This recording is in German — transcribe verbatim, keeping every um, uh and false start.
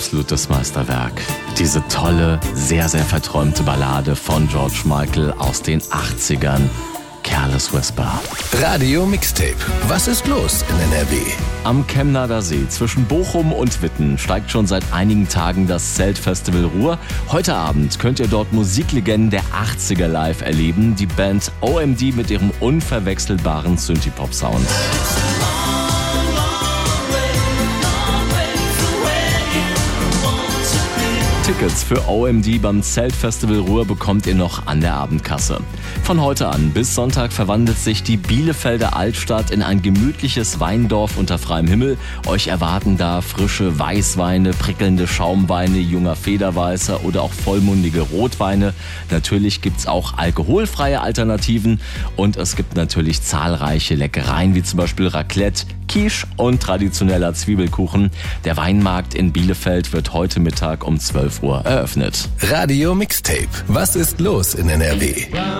absolutes Meisterwerk. Diese tolle, sehr, sehr verträumte Ballade von George Michael aus den achtzigern. Careless Whisper. Radio Mixtape. Was ist los in N R W? Am Chemnader See zwischen Bochum und Witten steigt schon seit einigen Tagen das Zeltfestival Ruhr. Heute Abend könnt ihr dort Musiklegenden der achtziger live erleben. Die Band O M D mit ihrem unverwechselbaren Synthie-Pop-Sound. Tickets für O M D beim Zeltfestival Ruhr bekommt ihr noch an der Abendkasse. Von heute an bis Sonntag verwandelt sich die Bielefelder Altstadt in ein gemütliches Weindorf unter freiem Himmel. Euch erwarten da frische Weißweine, prickelnde Schaumweine, junger Federweißer oder auch vollmundige Rotweine. Natürlich gibt's auch alkoholfreie Alternativen und es gibt natürlich zahlreiche Leckereien wie zum Beispiel Raclette, Quiche und traditioneller Zwiebelkuchen. Der Weinmarkt in Bielefeld wird heute Mittag um zwölf Uhr eröffnet. Radio Mixtape. Was ist los in N R W?